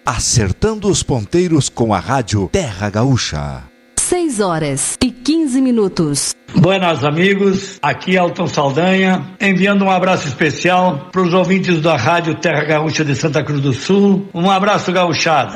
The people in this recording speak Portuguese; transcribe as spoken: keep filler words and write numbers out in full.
acertando os ponteiros com a rádio Terra Gaúcha. seis horas e quinze minutos. Buenas amigos, aqui é Alton Saldanha, enviando um abraço especial para os ouvintes da rádio Terra Gaúcha de Santa Cruz do Sul. Um abraço, gauchada.